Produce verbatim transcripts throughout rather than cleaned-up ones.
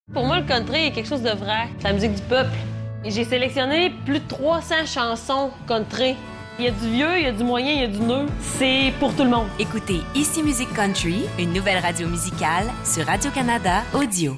Pour moi, le country est quelque chose de vrai. C'est la musique du peuple. Et j'ai sélectionné plus de trois cents chansons country. Il y a du vieux, il y a du moyen, il y a du neuf. C'est pour tout le monde. Écoutez Ici Musique Country, une nouvelle radio musicale sur Radio-Canada Audio.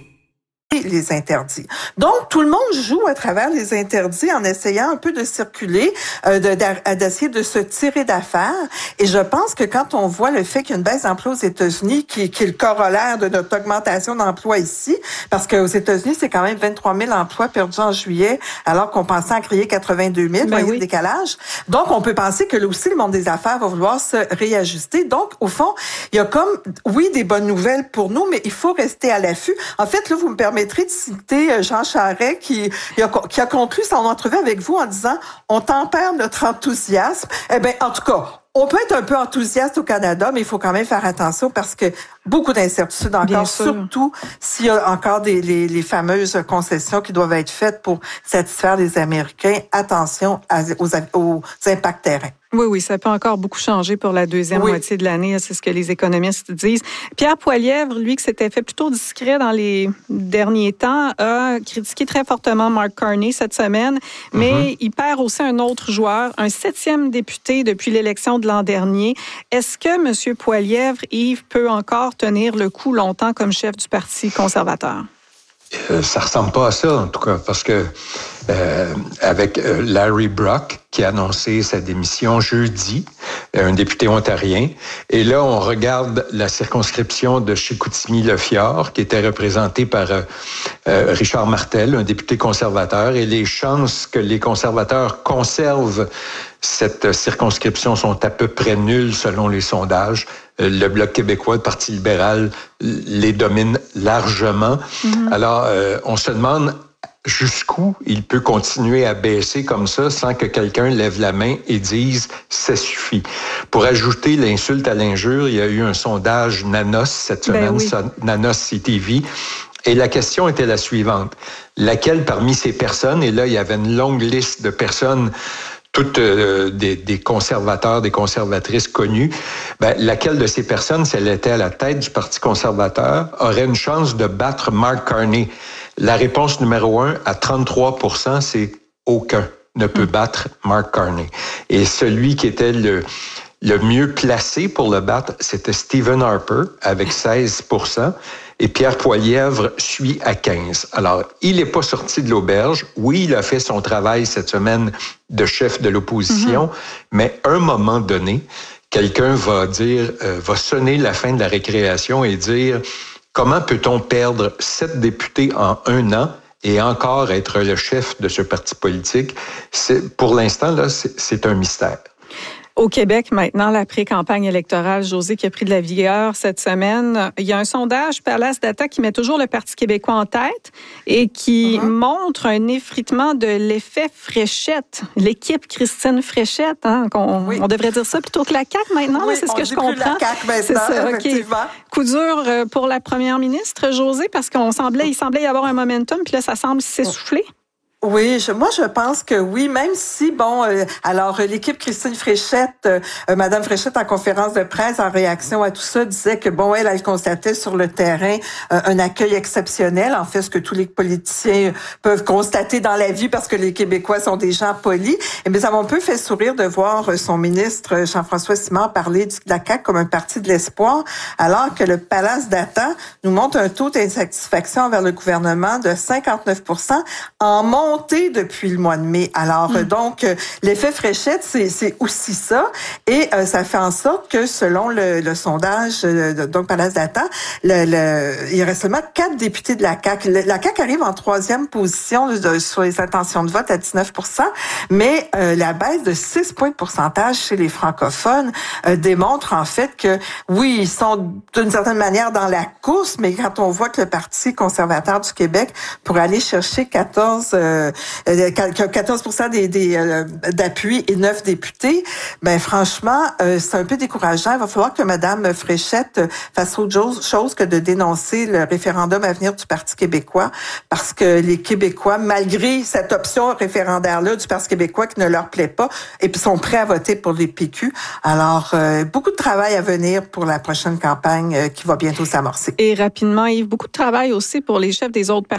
Les interdits. Donc, tout le monde joue à travers les interdits en essayant un peu de circuler, euh, de, de, d'essayer de se tirer d'affaire. Et je pense que quand on voit le fait qu'il y a une baisse d'emploi aux États-Unis, qui, qui est le corollaire de notre augmentation d'emploi ici, parce qu'aux États-Unis, c'est quand même vingt-trois mille emplois perdus en juillet, alors qu'on pensait en créer quatre-vingt-deux mille, ben voyez oui. le décalage. Donc, on peut penser que là aussi, le monde des affaires va vouloir se réajuster. Donc, au fond, il y a comme, oui, des bonnes nouvelles pour nous, mais il faut rester à l'affût. En fait, là, vous me permettez de citer Jean Charest qui, qui a conclu son entrevue avec vous en disant « On tempère notre enthousiasme ». Eh bien, en tout cas, on peut être un peu enthousiaste au Canada, mais il faut quand même faire attention parce que beaucoup d'incertitudes encore, surtout s'il y a encore des, les, les fameuses concessions qui doivent être faites pour satisfaire les Américains. Attention à, aux, aux impacts terrains. Oui, oui, ça peut encore beaucoup changer pour la deuxième oui. moitié de l'année, c'est ce que les économistes disent. Pierre Poilievre, lui, qui s'était fait plutôt discret dans les derniers temps, a critiqué très fortement Mark Carney cette semaine, mais mm-hmm. il perd aussi un autre joueur, un septième député depuis l'élection de l'an dernier. Est-ce que M. Poilievre, Yves, peut encore tenir le coup longtemps comme chef du Parti conservateur? Euh, ça ressemble pas à ça, en tout cas, parce que euh, avec euh, Larry Brock, qui a annoncé sa démission jeudi, un député ontarien, et là, on regarde la circonscription de Chicoutimi-Le-Fjord, qui était représentée par euh, euh, Richard Martel, un député conservateur, et les chances que les conservateurs conservent cette circonscription sont à peu près nulles selon les sondages. Le Bloc québécois, le Parti libéral, les domine largement. Mm-hmm. Alors, euh, on se demande jusqu'où il peut continuer à baisser comme ça sans que quelqu'un lève la main et dise « ça suffit ». Pour ajouter l'insulte à l'injure, il y a eu un sondage Nanos cette semaine, ben oui. Nanos C T V, et la question était la suivante. Laquelle parmi ces personnes, et là, il y avait une longue liste de personnes toutes euh, des, des conservateurs, des conservatrices connues, ben, laquelle de ces personnes, si elle était à la tête du Parti conservateur, aurait une chance de battre Mark Carney? La réponse numéro un, à trente-trois pour cent, c'est aucun ne peut battre Mark Carney. Et celui qui était le, le mieux placé pour le battre, c'était Stephen Harper, avec seize pour cent. Et Pierre Poilievre suit à quinze. Alors, il n'est pas sorti de l'auberge. Oui, il a fait son travail cette semaine de chef de l'opposition, mm-hmm. mais à un moment donné, quelqu'un va dire, euh, va sonner la fin de la récréation et dire comment peut-on perdre sept députés en un an et encore être le chef de ce parti politique? C'est, pour l'instant, là, c'est, c'est un mystère. Au Québec, maintenant, la pré-campagne électorale, Josée, qui a pris de la vigueur cette semaine, il y a un sondage Palace Data qui met toujours le Parti québécois en tête et qui uh-huh. montre un effritement de l'effet Fréchette. L'équipe Christine Fréchette, hein, qu'on, oui. on devrait dire ça plutôt que la C A Q maintenant, oui, là, c'est ce que je comprends. La C A Q maintenant, c'est ça, effectivement. Okay. Coup dur pour la première ministre, Josée, parce qu'on semblait, il semblait y avoir un momentum, puis là, ça semble s'essouffler. Oui, je, moi je pense que oui, même si, bon, euh, alors l'équipe Christine Fréchette, euh, Madame Fréchette en conférence de presse, en réaction à tout ça, disait que, bon, elle, elle constatait sur le terrain euh, un accueil exceptionnel, en fait, ce que tous les politiciens peuvent constater dans la vie parce que les Québécois sont des gens polis. Et bien, ça m'a un peu fait sourire de voir son ministre Jean-François Simard parler de la C A Q comme un parti de l'espoir, alors que le Palace Data nous montre un taux d'insatisfaction envers le gouvernement de cinquante-neuf pour cent en montant depuis le mois de mai. Alors, mmh. donc, l'effet Fréchette, c'est, c'est aussi ça. Et euh, ça fait en sorte que, selon le, le sondage, euh, donc Palace Data, le, le, il reste seulement quatre députés de la C A Q. Le, la C A Q arrive en troisième position de, sur les intentions de vote à dix-neuf pour cent, mais euh, la baisse de six points de pourcentage chez les francophones euh, démontre en fait que, oui, ils sont d'une certaine manière dans la course, mais quand on voit que le Parti conservateur du Québec pourrait aller chercher quatorze... Euh, Euh, quatorze pour cent des, des euh, d'appui et neuf députés, ben franchement, euh, c'est un peu décourageant. Il va falloir que Mme Fréchette fasse autre chose que de dénoncer le référendum à venir du Parti québécois, parce que les Québécois, malgré cette option référendaire-là du Parti québécois qui ne leur plaît pas, et puis sont prêts à voter pour les P Q. Alors, euh, beaucoup de travail à venir pour la prochaine campagne euh, qui va bientôt s'amorcer. Et rapidement, Yves, beaucoup de travail aussi pour les chefs des autres partis